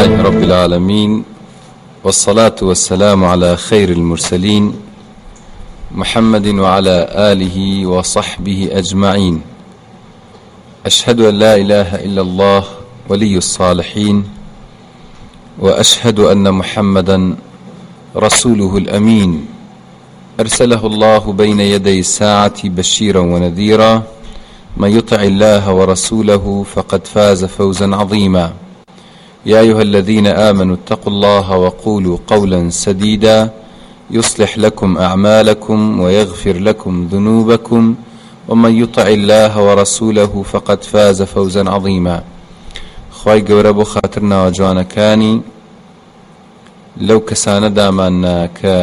لله رب العالمين، والصلاة والسلام على خير المرسلين محمد وعلى آله وصحبه أجمعين. أشهد أن لا إله إلا الله ولي الصالحين، وأشهد أن محمدا رسوله الأمين، أرسله الله بين يدي الساعة بشيرا ونذيرا، من يطع الله ورسوله فقد فاز فوزا عظيما. يا أيها الذين آمنوا اتقوا الله وقولوا قولا سديدا يصلح لكم أعمالكم ويغفر لكم ذنوبكم، ومن يطع الله ورسوله فقد فاز فوزا عظيما. خواهي قوربو خاطرنا وجوانا كاني لو كسانا دامانا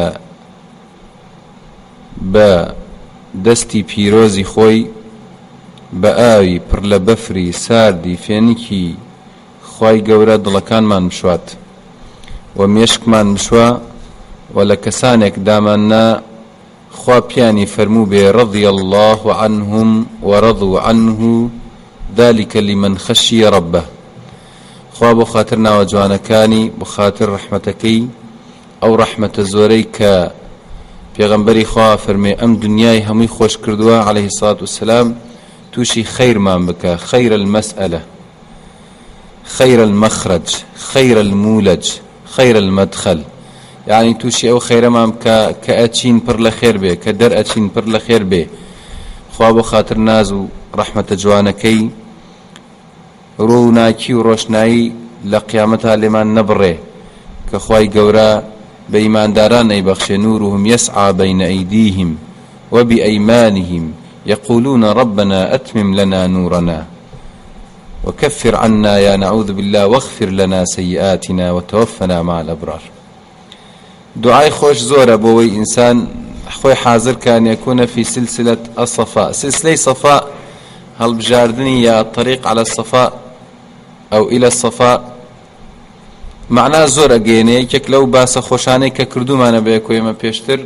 با دستي بيروزي خوي بآوي پر لبفري ساردي فينكي خواهي قورا دلكان مشوات وميشك مشوا ولا كسانك دامانا خوا بياني فرمو بي رضي الله عنهم ورضوا عنه ذلك لمن خشي ربه. خوا بخاطرنا وجوانا كاني بخاطر رحمتكي او رحمة زوريك پیغمبری خوا فرمی ام دنیای همی خوش کردوا عليه الصلاة والسلام توشي خير ما بك، خير المسألة، خير المخرج، خير المولج، خير المدخل، يعني توشي او خير ما بك كأتشين پر لخير به، كدر أتشين پر لخير به. خواب خاطر نازو رحمة جوانكي روناكي وروشناي لقيامتها لمن نبره كخواي قورا بإيمان داران يبخش نورهم يسعى بين أيديهم وبأيمانهم يقولون ربنا أتمم لنا نورنا وكفر عنا يا نعوذ بالله واغفر لنا سيئاتنا وتوفنا مع الأبرار. دعاء خوش زورة بوي إنسان خوي حاضر كان يكون في سلسلة الصفاء. سلسلة صفاء هل بجاردني يا الطريق على الصفاء أو إلى الصفاء معناه زور أجيني كك لو باس خوشاني ككردو ما نبيكو يما بيشتر